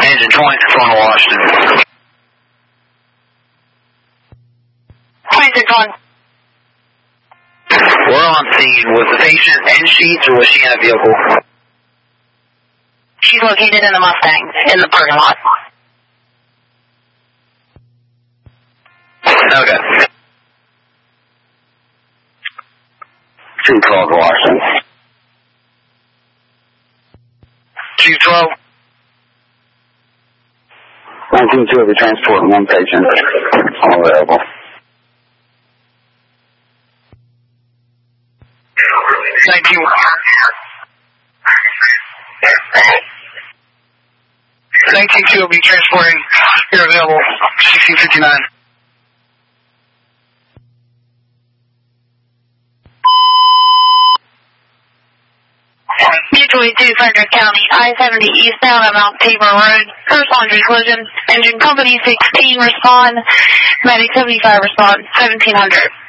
Engine 20 to Washington. Engine 20. We're on scene. Was the patient in sheets or was she in a vehicle? She's located in the Mustang in the parking lot. Okay. 212 Washington. 212. 19-2 will be transporting one patient. All available. 19-2 will be transporting. You're available. 1659. U-22 Frederick County, I-70 eastbound on Mount Tabor Road. First laundry collision. Engine company 16 respond. Medic 75 respond. 1700.